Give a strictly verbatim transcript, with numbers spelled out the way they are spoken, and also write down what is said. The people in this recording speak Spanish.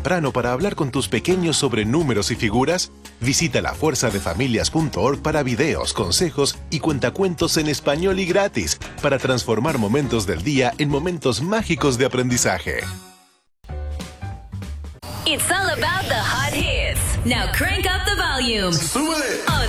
temprano para hablar con tus pequeños sobre números y figuras? Visita la fuerza de familias punto org para videos, consejos y cuentacuentos en español y gratis para transformar momentos del día en momentos mágicos de aprendizaje. It's all about the hot hits. Now crank up the volume. ¡Súbele! On